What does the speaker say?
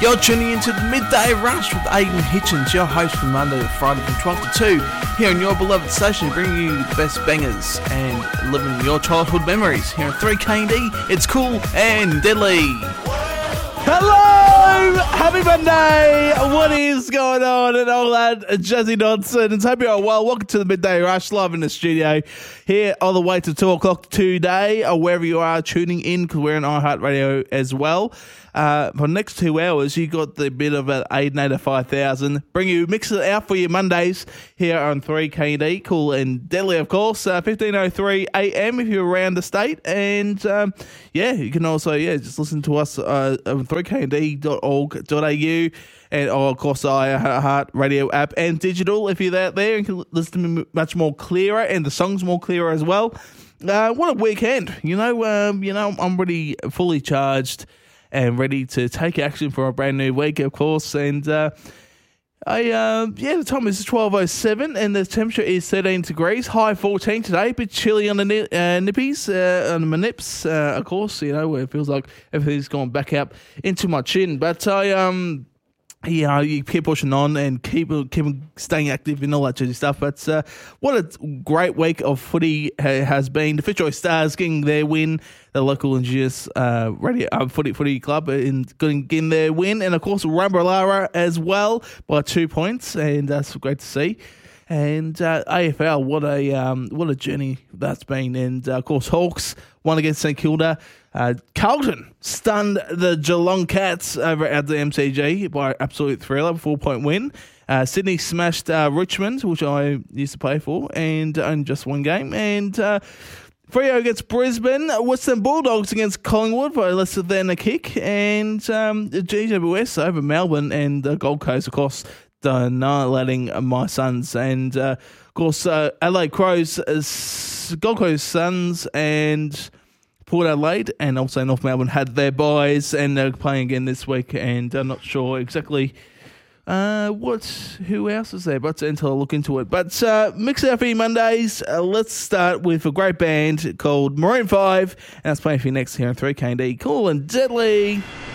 You're tuning into the Midday Rush with Aidan Hitchens, your host from Monday to Friday from 12 to 2, here on your beloved station, bringing you the best bangers and living your childhood memories. Here on 3KD, it's cool and deadly. Hello! Happy Monday! What is going on and all that jazzy nonsense? Hope you're well. Welcome to the Midday Rush, live in the studio here all the way to 2 o'clock today, or wherever you are tuning in, because we're on iHeartRadio as well. For the next 2 hours, you got the bit of an Aidan 5000. Mix it out for your Mondays here on 3KD, cool and deadly, of course. 15:03 a.m. if you're around the state. And you can also just listen to us on 3kd.org.au. And, of course, the iHeartRadio app and digital if you're out there. You can listen to me much more clearer and the songs more clearer as well. What a weekend. I'm really fully charged and ready to take action for a brand new week, of course. And the time is 12:07 and the temperature is 13 degrees, high 14 today. A bit chilly on the nippies, on my nips, of course, where it feels like everything's gone back up into my chin. But you keep pushing on and keep staying active and all that jazzy stuff. But what a great week of footy has been. The Fitzroy Stars getting their win, the local Indigenous footy club getting their win, and of course Rumbalara as well by 2 points, and that's great to see. And AFL, what a journey that's been. And of course Hawks won against St Kilda. Carlton stunned the Geelong Cats over at the MCG by absolute thriller, 4-point win. Sydney smashed Richmond, which I used to play for, and only just one game. And Freo against Brisbane, Western Bulldogs against Collingwood by less than a kick, and the GWS over Melbourne and the Gold Coast, of course, annihilating my Suns. And of course, Adelaide Crows, Gold Coast Suns, and Port Adelaide and also North Melbourne had their byes, and they're playing again this week, and I'm not sure exactly who else is there, but until I look into it. But mix it up for you Mondays. Let's start with a great band called Maroon 5, and that's playing for you next here on 3KD. Cool and deadly.